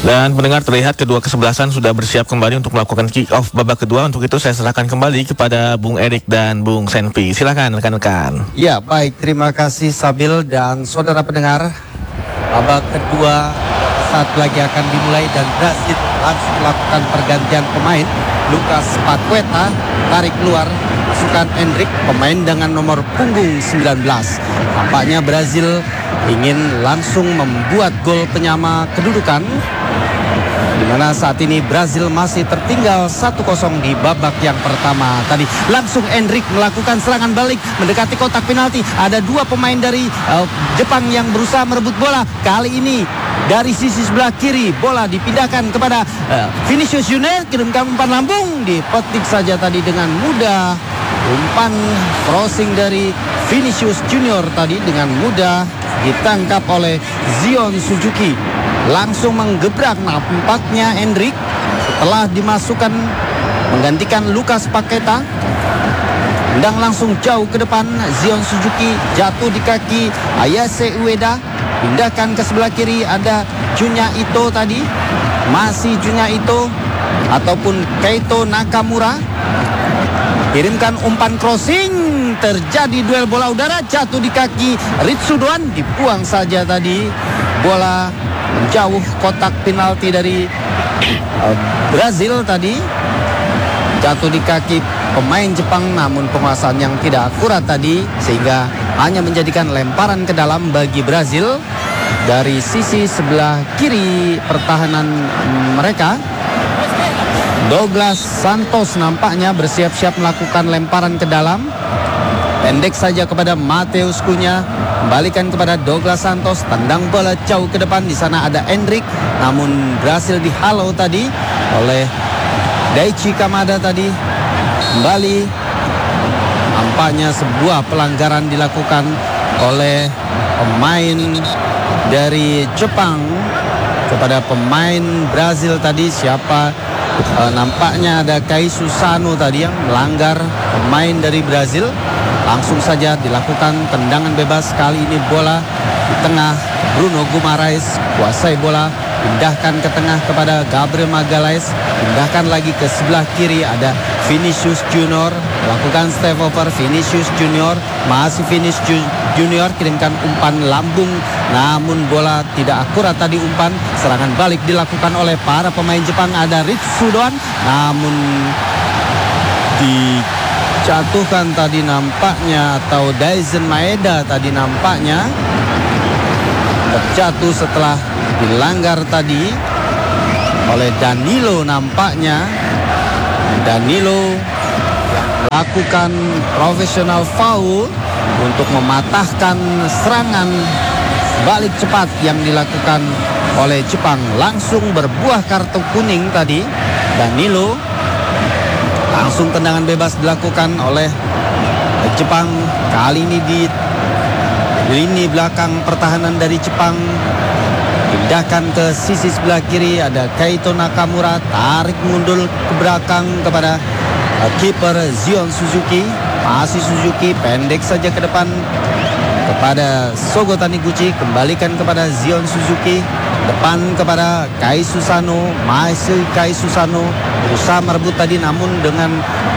Dan pendengar, terlihat kedua kesebelasan sudah bersiap kembali untuk melakukan kick off babak kedua. Untuk itu saya serahkan kembali kepada Bung Erik dan Bung Senpi. Silakan rekan-rekan. Ya, baik, terima kasih Sabil dan saudara pendengar. Babak kedua saat lagi akan dimulai dan Brazil langsung melakukan pergantian pemain. Lucas Paqueta tarik keluar, masukkan Endrick, pemain dengan nomor punggung 19. Tampaknya Brazil ingin langsung membuat gol penyama kedudukan, di mana saat ini Brazil masih tertinggal 1-0 di babak yang pertama tadi. Langsung Endrick melakukan serangan balik mendekati kotak penalti. Ada dua pemain dari Jepang yang berusaha merebut bola. Kali ini dari sisi sebelah kiri bola dipindahkan kepada Vinicius Junior, kirimkan umpan lambung, dipetik saja tadi dengan mudah. Umpan crossing dari Vinicius Junior tadi dengan mudah ditangkap oleh Zion Suzuki. Langsung menggebrak, nampaknya Endrick setelah dimasukkan menggantikan Lucas Paqueta. Tendang langsung jauh ke depan, Zion Suzuki jatuh di kaki Ayase Ueda. Pindahkan ke sebelah kiri, ada Junya Ito tadi. Masih Junya Ito ataupun Keito Nakamura. Kirimkan umpan crossing, terjadi duel bola udara, jatuh di kaki Ritsudoan, dibuang saja tadi. Bola menjauh kotak penalti dari Brazil tadi. Jatuh di kaki pemain Jepang, namun penguasaan yang tidak akurat tadi sehingga hanya menjadikan lemparan ke dalam bagi Brazil dari sisi sebelah kiri pertahanan mereka. Douglas Santos nampaknya bersiap-siap melakukan lemparan ke dalam. Pendek saja kepada Mateus Cunha, kembalikan kepada Douglas Santos, tendang bola jauh ke depan. Di sana ada Endrick, namun berhasil dihalau tadi oleh Daichi Kamada tadi. Kembali, nampaknya sebuah pelanggaran dilakukan oleh pemain dari Jepang kepada pemain Brazil tadi. Nampaknya ada Kai Susano tadi yang melanggar pemain dari Brazil. Langsung saja dilakukan tendangan bebas. Kali ini bola di tengah, Bruno Guimaraes kuasai bola, pindahkan ke tengah kepada Gabriel Magalhaes, pindahkan lagi ke sebelah kiri, ada Vinicius Junior, lakukan step over. Vinicius Junior, masih Vinicius Junior, kirimkan umpan lambung, namun bola tidak akurat tadi umpan. Serangan balik dilakukan oleh para pemain Jepang, ada Ritsudoan, namun dijatuhkan tadi nampaknya, atau Daizen Maeda tadi nampaknya terjatuh setelah dilanggar tadi oleh Danilo. Nampaknya Danilo melakukan professional foul untuk mematahkan serangan balik cepat yang dilakukan oleh Jepang. Langsung berbuah kartu kuning tadi Danilo. Langsung tendangan bebas dilakukan oleh Jepang. Kali ini di lini belakang pertahanan dari Jepang. Pindahkan ke sisi sebelah kiri, ada Keito Nakamura, tarik mundur ke belakang kepada kiper Zion Suzuki. Masih Suzuki, pendek saja ke depan kepada Sogo Taniguchi, kembalikan kepada Zion Suzuki, depan kepada Kai Susano. Masih Kai Susano berusaha merebut tadi, namun dengan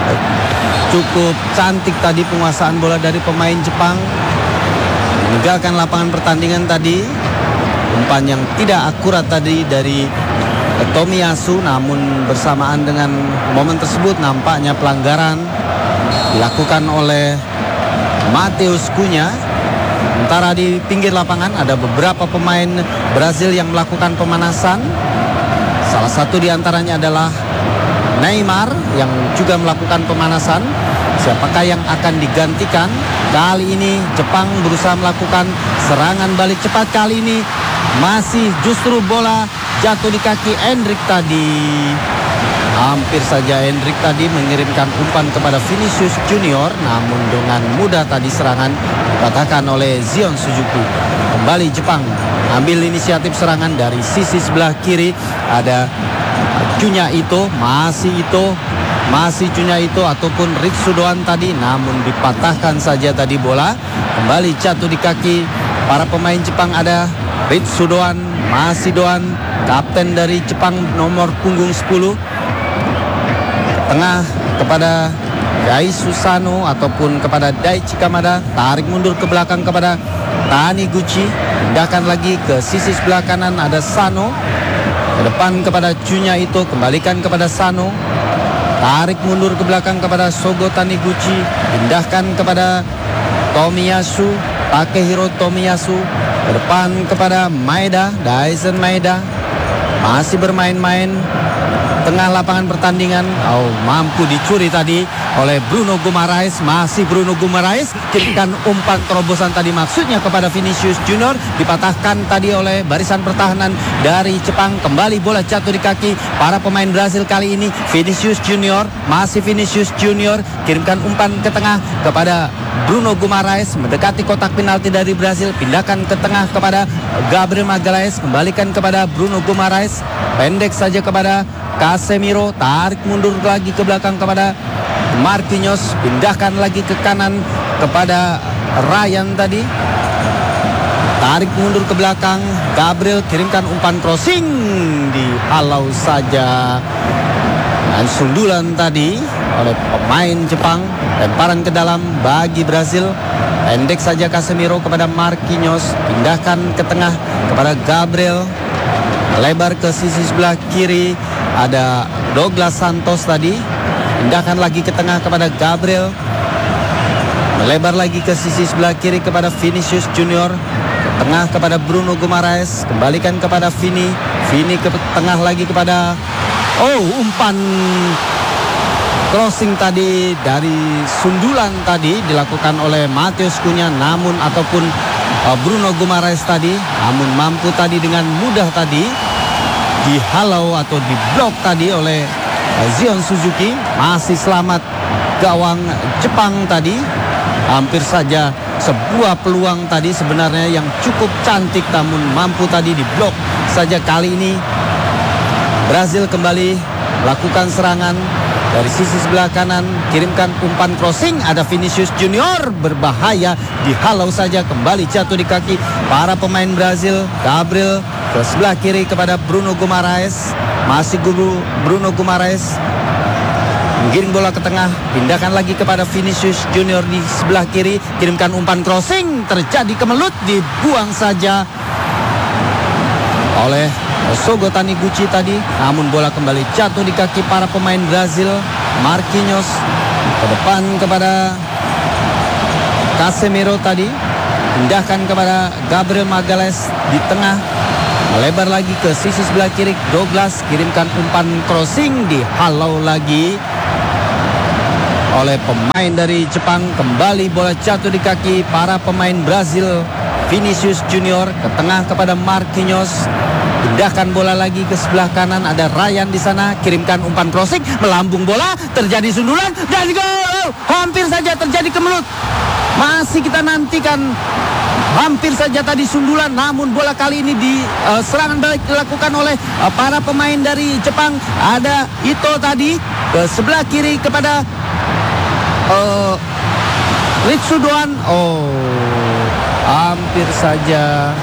cukup cantik tadi penguasaan bola dari pemain Jepang, meninggalkan lapangan pertandingan tadi. Umpan yang tidak akurat tadi dari Tomiyasu, namun bersamaan dengan momen tersebut nampaknya pelanggaran dilakukan oleh Mateus Cunha. Sementara di pinggir lapangan ada beberapa pemain Brazil yang melakukan pemanasan. Salah satu di antaranya adalah Neymar yang juga melakukan pemanasan. Siapakah yang akan digantikan? Kali ini Jepang berusaha melakukan serangan balik cepat. Kali ini masih justru bola jatuh di kaki Endrick tadi. Hampir saja Endrick tadi mengirimkan umpan kepada Vinicius Junior, namun dengan mudah tadi serangan dipatahkan oleh Zion Suzuki. Kembali Jepang ambil inisiatif serangan dari sisi sebelah kiri, ada Junya Ito, masih Junya Ito ataupun Ritsudoan tadi, namun dipatahkan saja tadi bola. Kembali jatuh di kaki para pemain Jepang, ada Ritsudoan, masih Doan, kapten dari Jepang nomor punggung 10. Tengah kepada Dai Susano ataupun kepada Daichi Kamada, tarik mundur ke belakang kepada Taniguchi, pindahkan lagi ke sisi sebelah kanan ada Sano, ke depan kepada Junya Ito, kembalikan kepada Sano, tarik mundur ke belakang kepada Sogo Taniguchi, pindahkan kepada Tomiyasu, Takehiro Tomiyasu, ke depan kepada Maeda, Daisen Maeda, masih bermain-main tengah lapangan pertandingan. Mampu dicuri tadi oleh Bruno Guimaraes, masih Bruno Guimaraes, kirimkan umpan terobosan tadi maksudnya kepada Vinicius Junior, dipatahkan tadi oleh barisan pertahanan dari Jepang. Kembali bola jatuh di kaki para pemain Brasil kali ini. Vinicius Junior, masih Vinicius Junior, kirimkan umpan ke tengah kepada Bruno Guimaraes, mendekati kotak penalti dari Brasil, pindahkan ke tengah kepada Gabriel Magalhaes, kembalikan kepada Bruno Guimaraes, pendek saja kepada Casemiro, tarik mundur lagi ke belakang kepada Marquinhos, pindahkan lagi ke kanan kepada Ryan tadi, tarik mundur ke belakang, Gabriel kirimkan umpan crossing, dihalau saja dan sundulan tadi oleh pemain Jepang, lemparan ke dalam bagi Brasil, pendek saja Casemiro kepada Marquinhos, pindahkan ke tengah kepada Gabriel, lebar ke sisi sebelah kiri ada Douglas Santos tadi, pindahkan lagi ke tengah kepada Gabriel, melebar lagi ke sisi sebelah kiri kepada Vinicius Junior, ke tengah kepada Bruno Guimaraes, kembalikan kepada Vini ke tengah lagi kepada umpan crossing tadi dari sundulan tadi dilakukan oleh Matheus Cunha, namun ataupun Bruno Guimaraes tadi, namun mampu tadi dengan mudah tadi dihalau atau diblok tadi oleh Zion Suzuki. Masih selamat gawang Jepang tadi, hampir saja sebuah peluang tadi sebenarnya yang cukup cantik, namun mampu tadi diblok saja. Kali ini Brasil kembali melakukan serangan dari sisi sebelah kanan, kirimkan umpan crossing, ada Vinicius Junior, berbahaya, dihalau saja, kembali jatuh di kaki para pemain Brasil. Gabriel ke sebelah kiri kepada Bruno Guimaraes, masih Bruno Guimaraes, menggiring bola ke tengah, pindahkan lagi kepada Vinicius Junior di sebelah kiri, kirimkan umpan crossing, terjadi kemelut, dibuang saja oleh Sogo Taniguchi tadi, namun bola kembali jatuh di kaki para pemain Brasil. Marquinhos ke depan kepada Casemiro tadi, pindahkan kepada Gabriel Magalhaes di tengah, melebar lagi ke sisi sebelah kiri. Douglas kirimkan umpan crossing, dihalau lagi oleh pemain dari Jepang. Kembali bola jatuh di kaki para pemain Brasil. Vinicius Junior ke tengah kepada Marquinhos, pindahkan bola lagi ke sebelah kanan, ada Ryan di sana, kirimkan umpan crossing, melambung bola, terjadi sundulan dan gol. Hampir saja terjadi kemelut. Masih kita nantikan, hampir saja tadi sundulan, namun bola kali ini di serangan balik dilakukan oleh para pemain dari Jepang. Ada Ito tadi ke sebelah kiri kepada Ritsudoan. Hampir saja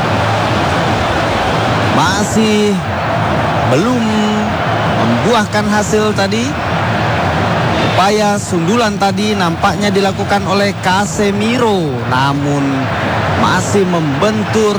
masih belum membuahkan hasil tadi. Upaya sundulan tadi nampaknya dilakukan oleh Casemiro, namun masih membentur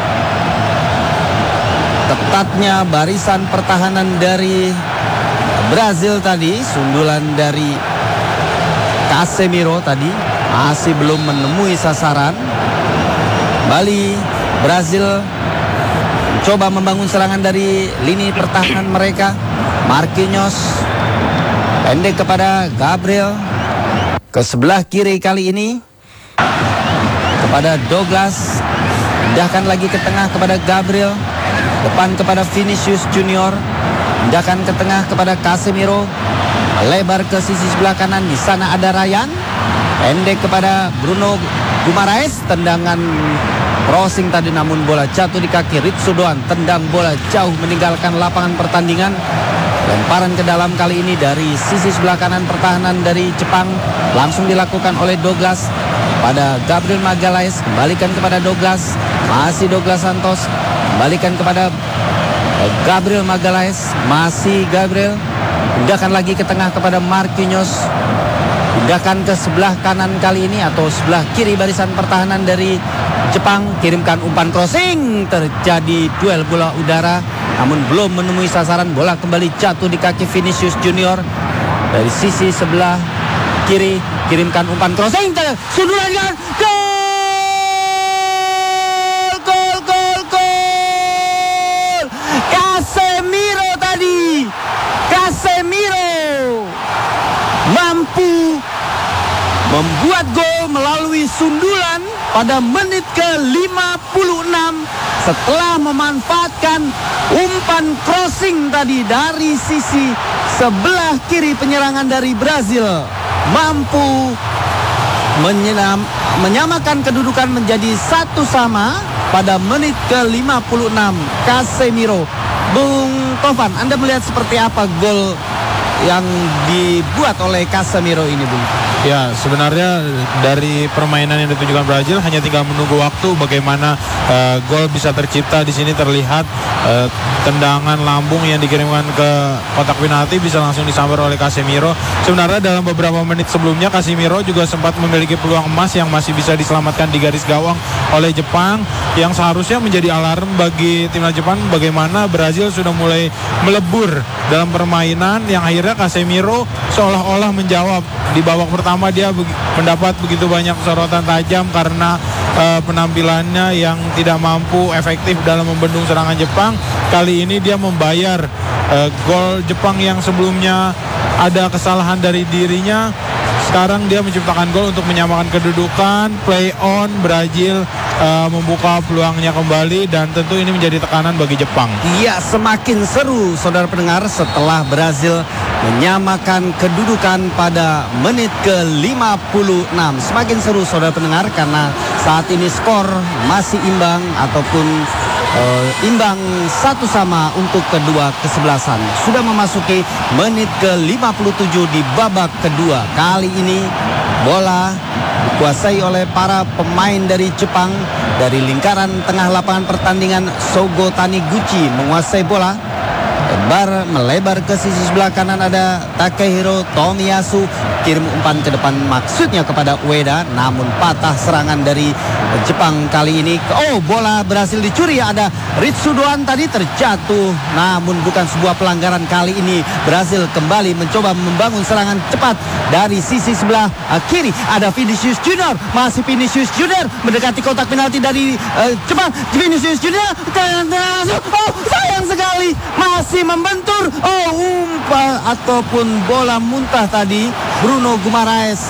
ketatnya barisan pertahanan dari Brasil tadi. Sundulan dari Casemiro tadi masih belum menemui sasaran. Kembali Brasil coba membangun serangan dari lini pertahanan mereka. Marquinhos pendek kepada Gabriel ke sebelah kiri kali ini kepada Douglas, pindahkan lagi ke tengah kepada Gabriel, depan kepada Vinicius Junior, pindahkan ke tengah kepada Casemiro, lebar ke sisi sebelah kanan, di sana ada Ryan, pendek kepada Bruno Guimaraes, tendangan crossing tadi namun bola jatuh di kaki Ritsudoan, tendang bola jauh meninggalkan lapangan pertandingan. Lemparan ke dalam kali ini dari sisi sebelah kanan pertahanan dari Jepang langsung dilakukan oleh Douglas. pada Gabriel Magalhaes, kembalikan kepada Douglas, masih Douglas Santos, kembalikan kepada Gabriel Magalhaes, masih Gabriel, pindahkan lagi ke tengah kepada Marquinhos, pindahkan ke sebelah kanan kali ini atau sebelah kiri barisan pertahanan dari Jepang, kirimkan umpan crossing, terjadi duel bola udara namun belum menemui sasaran, bola kembali jatuh di kaki Vinicius Junior dari sisi sebelah kiri, kirimkan umpan crossing, sundulan kan, gol, Casemiro mampu membuat gol melalui sundulan pada menit ke-56 setelah memanfaatkan umpan crossing tadi dari sisi sebelah kiri penyerangan dari Brazil, mampu menyamakan kedudukan menjadi 1-1 pada menit ke-56. Casemiro. Bung Tovan, Anda melihat seperti apa gol yang dibuat oleh Casemiro ini, Bung? Ya, sebenarnya dari permainan yang ditunjukkan Brazil hanya tinggal menunggu waktu bagaimana gol bisa tercipta. Di sini terlihat tendangan lambung yang dikirimkan ke kotak penalti bisa langsung disambar oleh Casemiro. Sebenarnya dalam beberapa menit sebelumnya Casemiro juga sempat memiliki peluang emas yang masih bisa diselamatkan di garis gawang oleh Jepang, yang seharusnya menjadi alarm bagi timnas Jepang bagaimana Brazil sudah mulai melebur dalam permainan, yang akhirnya Casemiro seolah-olah menjawab. Di babak pertama dia mendapat begitu banyak sorotan tajam karena penampilannya yang tidak mampu efektif dalam membendung serangan Jepang. Kali ini dia membayar gol Jepang yang sebelumnya ada kesalahan dari dirinya. Sekarang dia menciptakan gol untuk menyamakan kedudukan. Play on, Brazil membuka peluangnya kembali dan tentu ini menjadi tekanan bagi Jepang. Iya, semakin seru saudara pendengar setelah Brazil menyamakan kedudukan pada menit ke-56. Semakin seru saudara pendengar karena saat ini skor masih imbang ataupun imbang 1-1 untuk kedua kesebelasan. Sudah memasuki menit ke-57 di babak kedua. Kali ini bola dikuasai oleh para pemain dari Jepang. Dari lingkaran tengah lapangan pertandingan, Shogo Taniguchi menguasai bola. Melebar ke sisi sebelah kanan ada Takehiro Tomiyasu, kirim umpan ke depan maksudnya kepada Ueda, namun patah serangan dari Jepang kali ini. Bola berhasil dicuri, ada Ritsudoan tadi terjatuh, namun bukan sebuah pelanggaran. Kali ini Brazil kembali mencoba membangun serangan cepat dari sisi sebelah kiri. Ada Vinicius Junior, masih Vinicius Junior mendekati kotak penalti dari Jepang. Vinicius Junior, sayang sekali masih membentur. Umpan ataupun bola muntah tadi Bruno Guimaraes